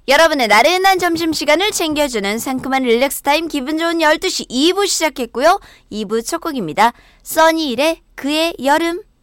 여러분의 나른한 점심시간을 챙겨주는 상큼한 릴렉스타임 기분 좋은 12시 2부 시작했고요. 2부 첫 곡입니다. 써니힐의 그의 여름.